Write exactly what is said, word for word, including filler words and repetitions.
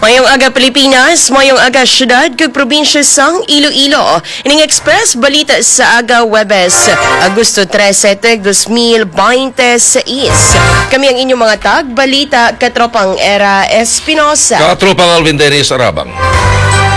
Mayong aga Pilipinas, mayong aga syudad kag probinsya sang Iloilo. Ining Express balita sa aga Webes, Agosto trese, dos mil veintiséis. Kami ang inyong mga tag balita katropang Era Espinosa. Katropang Alvin Dennis Arabang.